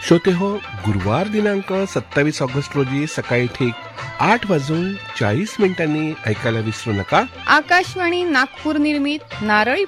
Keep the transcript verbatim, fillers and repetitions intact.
श्रोते हो, गुरुवार दिनांक सत्तावीस ऑगस्ट रोजी सकाळी ठीक आठ वाजून चाळीस मिनिटांनी ऐकायला विसरू नका आकाशवाणी नागपूर निर्मित नारळी